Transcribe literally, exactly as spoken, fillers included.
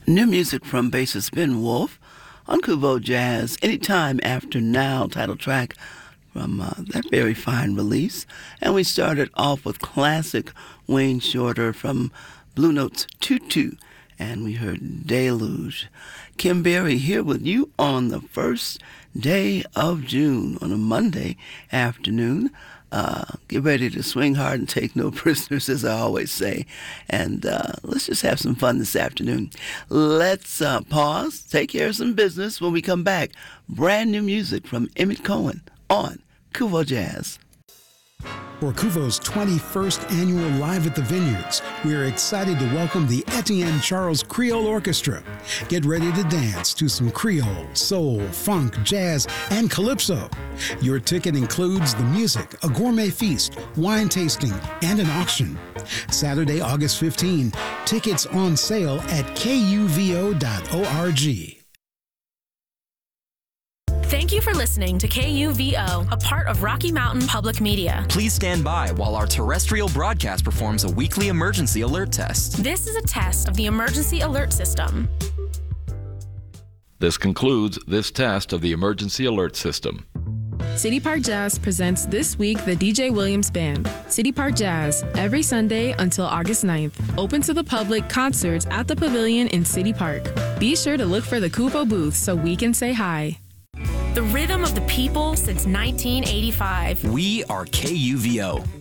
New music from bassist Ben Wolf on Kuvo Jazz, Anytime After Now, title track from uh, that very fine release. And we started off with classic Wayne Shorter from Blue Notes Tutu, and we heard Deluge. Kim Berry here with you on the first day of June on a Monday afternoon. Uh, get ready to swing hard and take no prisoners, as I always say. And uh, let's just have some fun this afternoon. Let's uh, pause, take care of some business. When we come back, brand new music from Emmett Cohen on Kuvo Jazz. For Kuvo's twenty-first annual Live at the Vineyards, we are excited to welcome the Etienne Charles Creole Orchestra. Get ready to dance to some Creole, soul, funk, jazz, and calypso. Your ticket includes the music, a gourmet feast, wine tasting, and an auction. Saturday, August fifteenth, tickets on sale at kuvo dot org. Thank you for listening to K U V O, a part of Rocky Mountain Public Media. Please stand by while our terrestrial broadcast performs a weekly emergency alert test. This is a test of the emergency alert system. This concludes this test of the emergency alert system. City Park Jazz presents this week the D J Williams Band. City Park Jazz, every Sunday until August ninth. Open to the public, concerts at the Pavilion in City Park. Be sure to look for the Kuvo booth so we can say hi. The rhythm of the people since nineteen eighty-five. We are K U V O.